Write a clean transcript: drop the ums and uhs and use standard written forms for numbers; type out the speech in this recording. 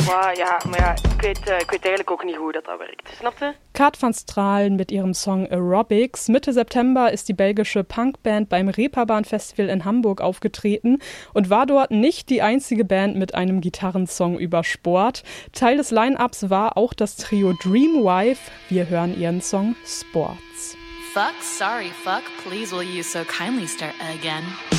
Maar ja, ik weet eigenlijk ook niet hoe dat werkt. Snap je? Kat van Strahlen mit ihrem Song Aerobics. Mitte September ist die belgische Punkband beim Reeperbahn-Festival in Hamburg aufgetreten und war dort nicht die einzige Band mit einem Gitarrensong über Sport. Teil des Line-Ups war auch das Trio Dreamwife. Wir hören ihren Song Sports. Fuck, sorry, fuck, please will you so kindly start again?